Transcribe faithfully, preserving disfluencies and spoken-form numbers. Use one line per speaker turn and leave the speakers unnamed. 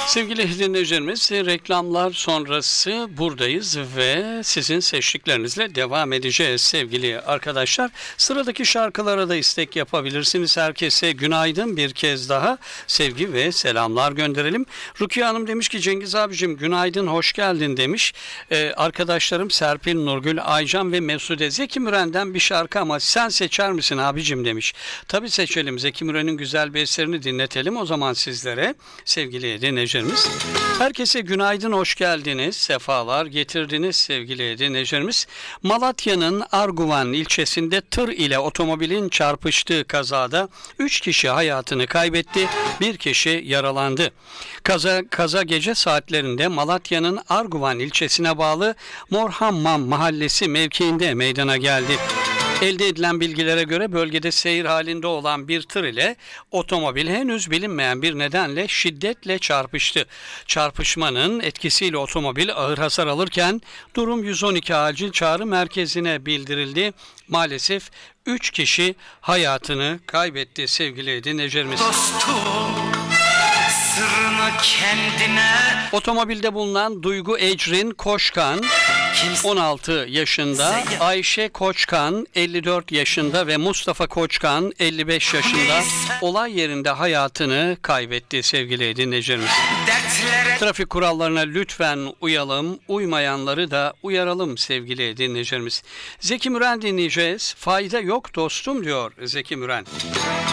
Sevgili dinleyicilerimiz, reklamlar sonrası buradayız ve sizin seçtiklerinizle devam edeceğiz sevgili arkadaşlar. Sıradaki şarkılara da istek yapabilirsiniz. Herkese günaydın bir kez daha. Sevgi ve selamlar gönderelim. Rukiye Hanım demiş ki Cengiz abicim günaydın, hoş geldin demiş. Ee, arkadaşlarım Serpil, Nurgül, Aycan ve Mesude, Zeki Müren'den bir şarkı ama sen seçer misin abicim demiş. Tabii seçelim. Zeki Müren'in güzel bir eserini dinletelim o zaman sizlere sevgili dinleyicilerimiz. Herkese günaydın, hoş geldiniz, sefalar getirdiniz sevgili dinleyicilerimiz. Malatya'nın Arguvan ilçesinde tır ile otomobilin çarpıştığı kazada üç kişi hayatını kaybetti, bir kişi yaralandı. Kaza, kaza gece saatlerinde Malatya'nın Arguvan ilçesine bağlı Morhammam mahallesi mevkiinde meydana geldi. Elde edilen bilgilere göre bölgede seyir halinde olan bir tır ile otomobil henüz bilinmeyen bir nedenle şiddetle çarpıştı. Çarpışmanın etkisiyle otomobil ağır hasar alırken durum yüz on iki acil çağrı merkezine bildirildi. Maalesef üç kişi hayatını kaybetti sevgili dinleyicilerimiz.
Dostum, sırrını kendine.
Otomobilde bulunan Duygu Ecrin Koçkan on altı yaşında, Ayşe Koçkan elli dört yaşında ve Mustafa Koçkan elli beş yaşında olay yerinde hayatını kaybetti sevgili dinleyicilerimiz.
Dertlere
Trafik kurallarına lütfen uyalım, uymayanları da uyaralım sevgili dinleyicilerimiz. Zeki Müren dinleyeceğiz. Fayda yok dostum diyor Zeki Müren.